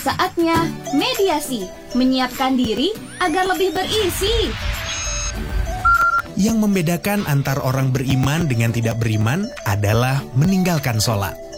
Saatnya mediasi, menyiapkan diri agar lebih berisi. Yang membedakan antar orang beriman dengan tidak beriman adalah meninggalkan sholat.